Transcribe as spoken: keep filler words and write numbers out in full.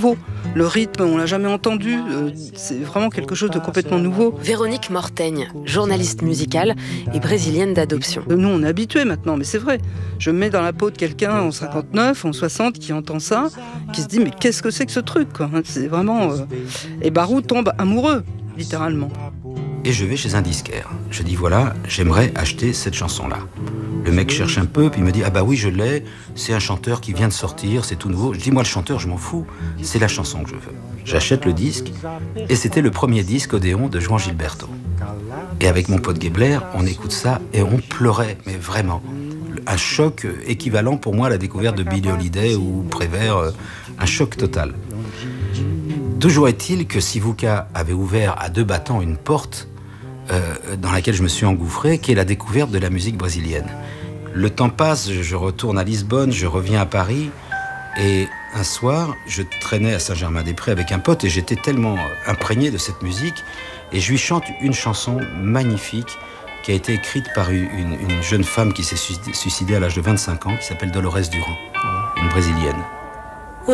nouveau. Le rythme, on l'a jamais entendu. Euh, c'est vraiment quelque chose de complètement nouveau. Véronique Mortaigne, journaliste musicale et brésilienne d'adoption. Nous, on est habitués maintenant, mais c'est vrai. Je me mets dans la peau de quelqu'un en cinquante-neuf, en soixante, qui entend ça, qui se dit, mais qu'est-ce que c'est que ce truc, quoi. C'est vraiment... Euh... Et Barou tombe amoureux, littéralement. Et je vais chez un disquaire. Je dis, voilà, j'aimerais acheter cette chanson-là. Le mec cherche un peu, puis il me dit, ah bah oui, je l'ai, c'est un chanteur qui vient de sortir, c'est tout nouveau. Je dis, moi, le chanteur, je m'en fous, c'est la chanson que je veux. J'achète le disque, et c'était le premier disque Odéon de João Gilberto. Et avec mon pote Gebler, on écoute ça, et on pleurait, mais vraiment. Un choc équivalent pour moi à la découverte de Billie Holiday ou Prévert, un choc total. Toujours est-il que Sivuca avait ouvert à deux battants une porte euh, dans laquelle je me suis engouffré, qui est la découverte de la musique brésilienne. Le temps passe, je retourne à Lisbonne, je reviens à Paris, et un soir, je traînais à Saint-Germain-des-Prés avec un pote, et j'étais tellement imprégné de cette musique, et je lui chante une chanson magnifique qui a été écrite par une, une jeune femme qui s'est suicidée à l'âge de vingt-cinq ans, qui s'appelle Dolores Durand, une brésilienne.